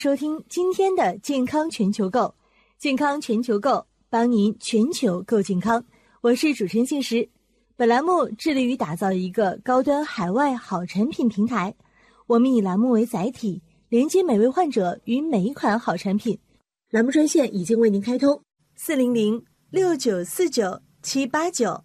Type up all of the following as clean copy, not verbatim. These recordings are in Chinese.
收听今天的健康全球购，健康全球购帮您全球购健康。我是主持人信实，本栏目致力于打造一个高端海外好产品平台。我们以栏目为载体，连接每位患者与每一款好产品。栏目专线已经为您开通，400-6949-789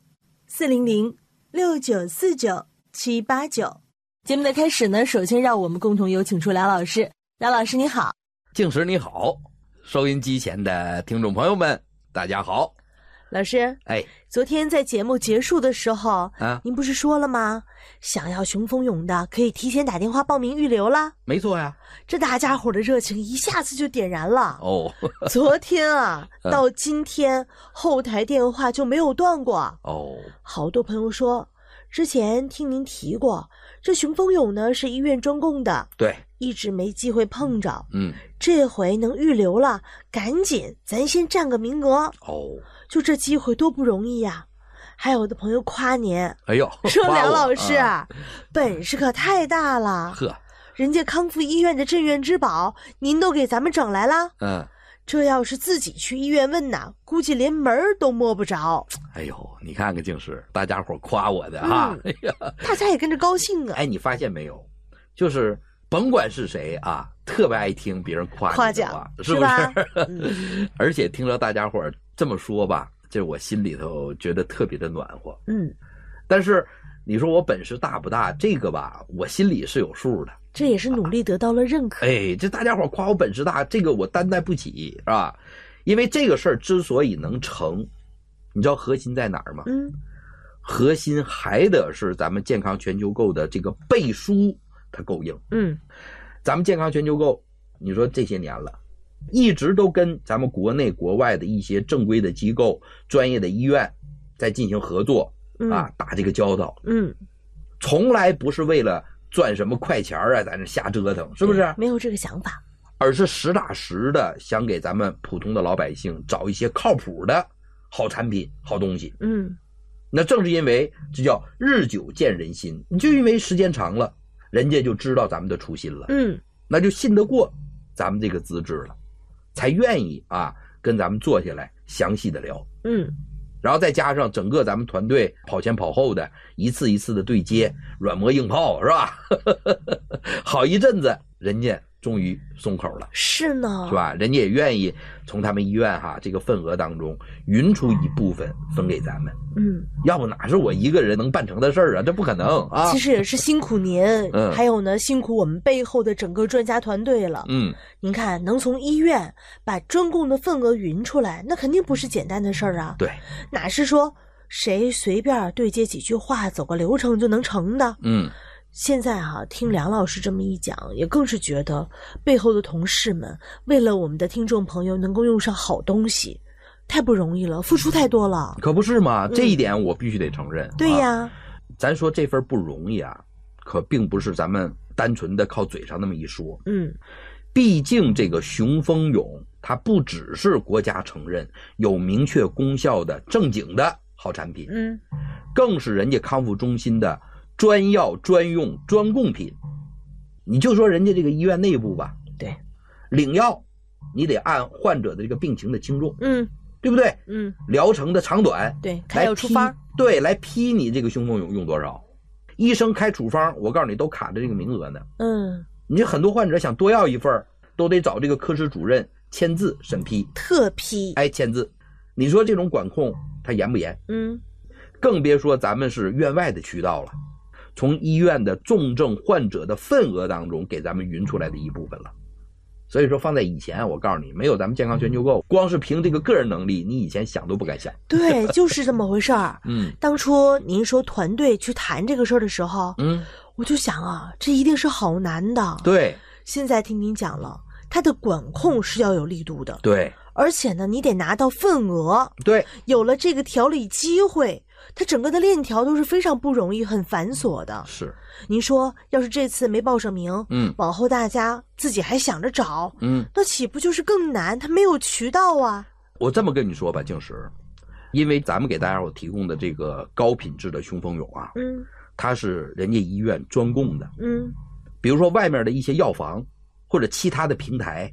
400-6949-789。节目的开始呢，首先让我们共同有请出梁老师。梁老师你好。 静时你好，收音机前的听众朋友们大家好。 老师，昨天在节目结束的时候您不是说了吗？想要雄风泳的可以提前打电话报名预留啦。 没错呀， 这大家伙的热情一下子就点燃了。昨天到今天后台电话就没有断过。好多朋友说，之前听您提过，这雄风泳呢是医院专供的， 对， 一直没机会碰着。这回能预留了，赶紧咱先占个名额。就这机会多不容易呀。还有的朋友夸您，说梁老师本事可太大了。人家康复医院的镇院之宝您都给咱们整来了。这要是自己去医院问呐，估计连门都摸不着。 你看看静时，大家伙夸我的大家也跟着高兴啊。 你发现没有，就是甭管是谁特别爱听别人夸奖，是不是？而且听着大家伙这么说吧，这我心里头觉得特别的暖和。但是你说我本事大不大，这个吧我心里是有数的。 这也是努力得到了认可。 这大家伙夸我本事大，这个我担待不起，是吧？因为这个事儿之所以能成，你知道核心在哪儿吗？核心还得是咱们健康全球购的这个背书它够硬。咱们健康全球购，你说这些年了，一直都跟咱们国内国外的一些正规的机构、专业的医院在进行合作打这个交道。从来不是为了赚什么快钱在那瞎折腾，是不是？ 没有这个想法， 而是实打实的想给咱们普通的老百姓找一些靠谱的好产品、好东西。那正是因为这叫日久见人心，你就因为时间长了，人家就知道咱们的初心了。那就信得过咱们这个资质了，才愿意跟咱们坐下来详细的聊。然后再加上整个咱们团队跑前跑后的一次一次的对接，软磨硬泡，是吧？好一阵子人家终于松口了。 是呢， 是吧？人家也愿意从他们医院这个份额当中匀出一部分分给咱们。要不哪是我一个人能办成的事儿这不可能其实也是辛苦您还有呢辛苦我们背后的整个专家团队了。您看能从医院把专供的份额匀出来，那肯定不是简单的事儿对， 哪是说谁随便对接几句话走个流程就能成的。现在听梁老师这么一讲，也更是觉得背后的同事们为了我们的听众朋友能够用上好东西，太不容易了，付出太多了。 可不是嘛，这一点我必须得承认。 对呀， 咱说这份不容易可并不是咱们单纯的靠嘴上那么一说。毕竟这个雄风泳它不只是国家承认有明确功效的正经的好产品，更是人家康复中心的专药专用专供品。你就说人家这个医院内部吧， 对， 领药你得按患者的这个病情的轻重，对不对？疗程的长短， 对，开药处方， 对，来批你这个雄风泳用多少。医生开处方，我告诉你都卡着这个名额呢。你很多患者想多要一份，都得找这个科室主任签字审批， 特批， 签字。你说这种管控它严不严？更别说咱们是院外的渠道了，从医院的重症患者的份额当中给咱们匀出来的一部分了。所以说放在以前，我告诉你，没有咱们健康全球购，光是凭这个个人能力，你以前想都不敢想。 对，就是这么回事儿。当初您说团队去谈这个事儿的时候，我就想这一定是好难的。 对， 现在听您讲了，它的管控是要有力度的。 对， 而且呢，你得拿到份额。 对， 有了这个调理机会，它整个的链条都是非常不容易、很繁琐的。 是， 您说要是这次没报上名，往后大家自己还想着找，那岂不就是更难？它没有渠道啊。 我这么跟你说吧，静时，因为咱们给大家伙提供的这个高品质的雄风泳它是人家医院专供的，比如说外面的一些药房或者其他的平台，